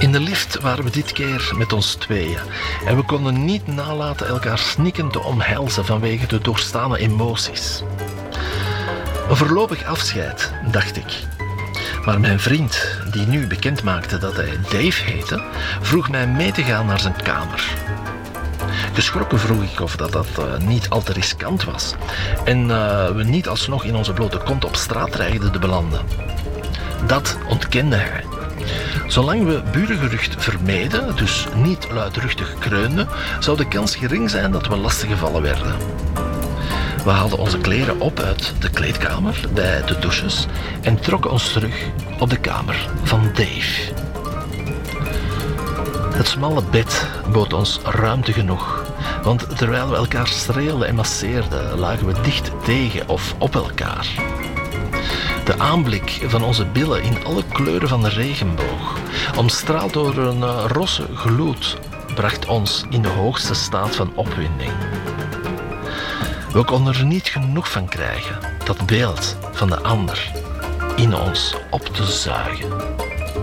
In de lift waren we dit keer met ons tweeën en we konden niet nalaten elkaar snikkend te omhelzen vanwege de doorstane emoties. Een voorlopig afscheid, dacht ik. Maar mijn vriend, die nu bekend maakte dat hij Dave heette, vroeg mij mee te gaan naar zijn kamer. Geschrokken vroeg ik of dat niet al te riskant was en we niet alsnog in onze blote kont op straat dreigden te belanden. Dat ontkende hij. Zolang we burengerucht vermeden, dus niet luidruchtig kreunden, zou de kans gering zijn dat we lastiggevallen werden. We haalden onze kleren op uit de kleedkamer bij de douches en trokken ons terug op de kamer van Dave. Het smalle bed bood ons ruimte genoeg, want terwijl we elkaar streelden en masseerden, lagen we dicht tegen of op elkaar. De aanblik van onze billen in alle kleuren van de regenboog, omstraald door een rosse gloed, bracht ons in de hoogste staat van opwinding. We konden er niet genoeg van krijgen dat beeld van de ander in ons op te zuigen.